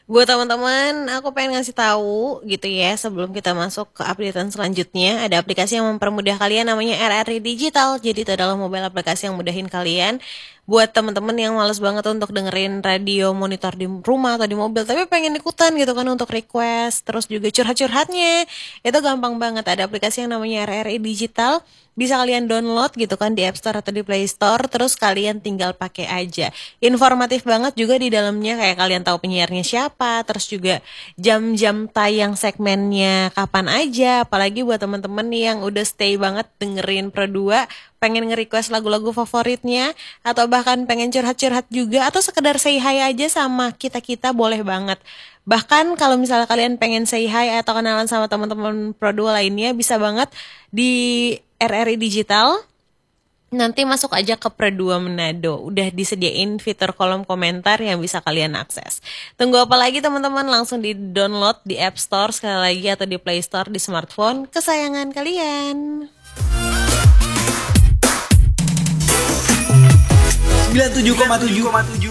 Buat teman-teman, aku pengen ngasih tahu gitu ya sebelum kita masuk ke updatean selanjutnya. Ada aplikasi yang mempermudah kalian namanya RRI Digital. Jadi itu adalah mobile aplikasi yang mudahin kalian buat teman-teman yang males banget untuk dengerin radio monitor di rumah atau di mobil tapi pengen ikutan gitu kan untuk request terus juga curhat-curhatnya. Itu gampang banget. Ada aplikasi yang namanya RRI Digital. Bisa kalian download gitu kan di App Store atau di Play Store, terus kalian tinggal pakai aja. Informatif banget juga di dalamnya, kayak kalian tahu penyiarnya siapa, terus juga jam-jam tayang segmennya kapan aja. Apalagi buat temen-temen yang udah stay banget dengerin Pro 2, pengen nge-request lagu-lagu favoritnya, atau bahkan pengen curhat-curhat juga, atau sekedar say hi aja sama kita-kita, boleh banget. Bahkan kalau misalnya kalian pengen say hi atau kenalan sama teman-teman Pro 2 lainnya, bisa banget di RRI Digital. Nanti masuk aja ke Pro 2 Manado. Udah disediain fitur kolom komentar yang bisa kalian akses. Tunggu apa lagi teman-teman? Langsung di-download di App Store sekali lagi atau di Play Store di smartphone kesayangan kalian. 97,7